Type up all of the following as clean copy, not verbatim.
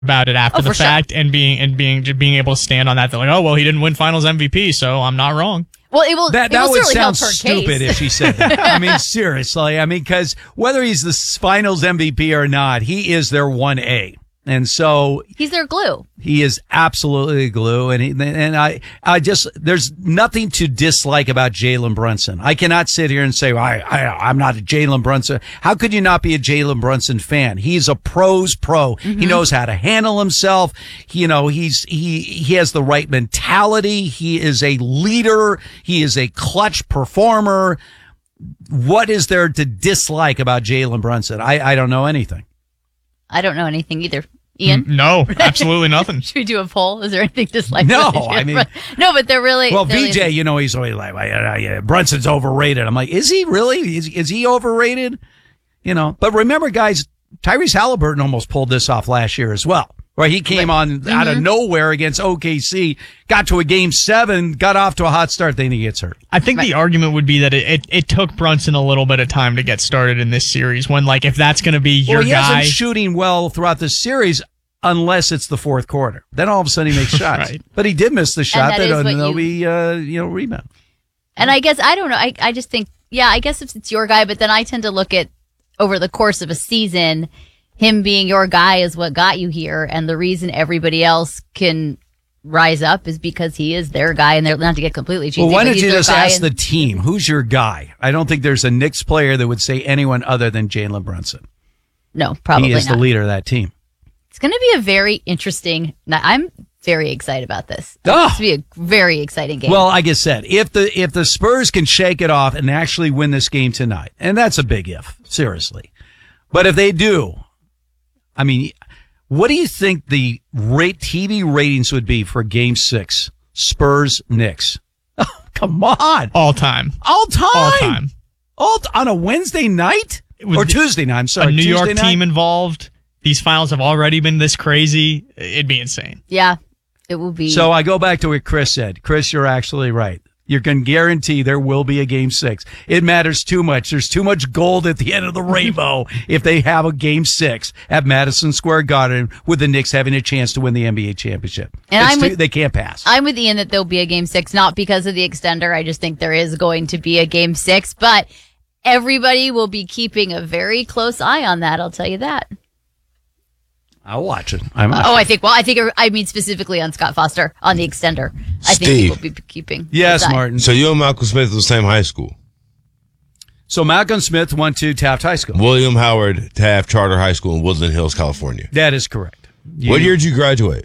about it after the fact and being able to stand on that. They're like, oh, well, he didn't win Finals MVP, so I'm not wrong. Well, it will. That would sound stupid if she said that. I mean, seriously. I mean, because whether he's the Finals MVP or not, he is their 1A. And so he's their glue. He is absolutely glue. And I just, there's nothing to dislike about Jalen Brunson. I cannot sit here and say, I'm not a Jalen Brunson. How could you not be a Jalen Brunson fan? He's a pro's pro. Mm-hmm. He knows how to handle himself. He has the right mentality. He is a leader. He is a clutch performer. What is there to dislike about Jalen Brunson? I don't know anything. I don't know anything either. Ian? No, absolutely nothing. Should we do a poll? Is there anything disliked? No, I mean... No, but they're really... Well, VJ, he's always like, Brunson's overrated. I'm like, is he really? Is he overrated? But remember, guys, Tyrese Halliburton almost pulled this off last year as well. Where he came on out of nowhere against OKC, got to a game 7, got off to a hot start, then he gets hurt. I think the argument would be that it took Brunson a little bit of time to get started in this series. When, if that's going to be your guy, he hasn't shooting well throughout the series unless it's the fourth quarter. Then all of a sudden he makes shots. Right. But he did miss the shot that rebound. And I guess I don't know. I just think I guess if it's your guy, but then I tend to look at over the course of a season. Him being your guy is what got you here, and the reason everybody else can rise up is because he is their guy, and they're not to get completely cheesy. Well, why don't you just ask the team, who's your guy? I don't think there's a Knicks player that would say anyone other than Jalen Brunson. No, probably not. He is the leader of that team. It's going to be a very interesting... I'm very excited about this. It's going to be a very exciting game. Well, like I said, if the Spurs can shake it off and actually win this game tonight, and that's a big if, seriously. But if they do... I mean, what do you think the TV ratings would be for Game 6? Spurs-Knicks. Oh, come on. All time. On a Wednesday night? Or Tuesday night, I'm sorry. A New Tuesday York night? team involved. These finals have already been this crazy. It'd be insane. Yeah, it will be. So I go back to what Chris said. Chris, you're actually right. You can guarantee there will be a Game 6. It matters too much. There's too much gold at the end of the rainbow if they have a Game 6 at Madison Square Garden with the Knicks having a chance to win the NBA championship. And they can't pass. I'm with Ian that there'll be a Game 6, not because of the extender. I just think there is going to be a Game 6, but everybody will be keeping a very close eye on that. I'll tell you that. I'll watch it. I mean specifically on Scott Foster on the extender. I think he will be keeping. Yes, Martin. So you and Malcolm Smith were the same high school. So Malcolm Smith went to Taft High School. William Howard Taft Charter High School in Woodland Hills, California. That is correct. What year did you graduate?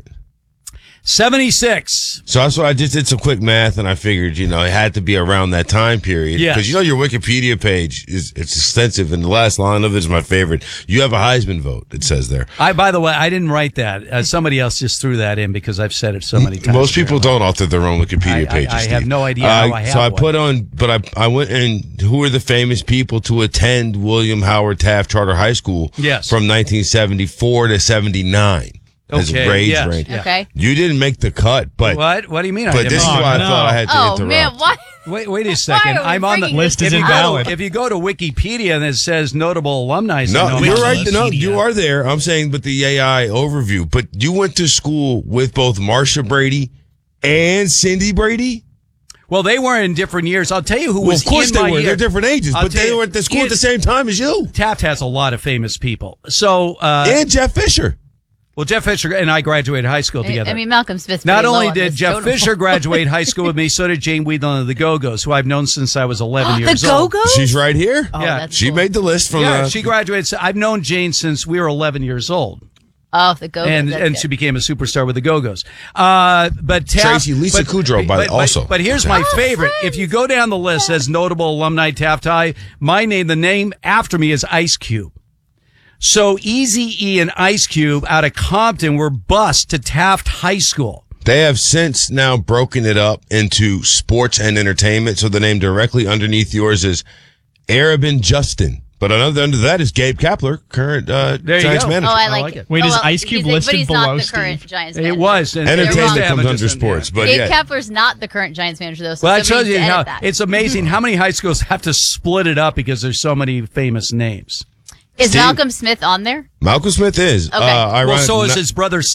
76. So that's what I just did some quick math, and I figured, it had to be around that time period. Yes. Because your Wikipedia page it's extensive, and the last line of it is my favorite. You have a Heisman vote, it says there. By the way, I didn't write that. Somebody else just threw that in because I've said it so many times. Most people don't author their own Wikipedia pages. I have no idea how I have So I one. put on, but I went and who are the famous people to attend William Howard Taft Charter High School from 1974 to 79? As a range. Yeah. Okay. You didn't make the cut, but what do you mean? But this is why I thought I had to interrupt. Oh man, what? Wait a second. I'm on the list is invalid. If you go to Wikipedia and it says notable alumni, no, you're right. No, you are there. I'm saying, but the AI overview. But you went to school with both Marsha Brady and Cindy Brady. Well, they were in different years. I'll tell you who was of course in my they were. year. They're different ages, but they were at the school at the same time as you. Taft has a lot of famous people. So and Jeff Fisher. Well, Jeff Fisher and I graduated high school together. I mean, Malcolm Smith. Not only did Jeff Fisher graduate high school with me, so did Jane Wheatland of the Go-Go's, who I've known since I was 11 years old. The Go-Go's? She's right here. Oh, yeah, she made the list from. She graduated. I've known Jane since we were 11 years old. Oh, the Go-Go's. And she became a superstar with the Go-Go's. But Taft, Lisa Kudrow, also. But here's my favorite. If you go down the list as notable alumni Taft High, the name after me is Ice Cube. So Eazy-E and Ice Cube out of Compton were bused to Taft High School. They have since now broken it up into sports and entertainment. So the name directly underneath yours is Arabin Justin. But under that is Gabe Kapler, current Giants manager. Oh, I like it. Wait, is Ice Cube listed but he's below not the Steve? current Giants manager. It was. Entertainment comes under sports. But Gabe Kapler's not the current Giants manager, though. So well, I told you how that. it's amazing how many high schools have to split it up because there's so many famous names. Is Steve- Malcolm Smith on there? Malcolm Smith is. Okay. Well, Ironic- so is his brother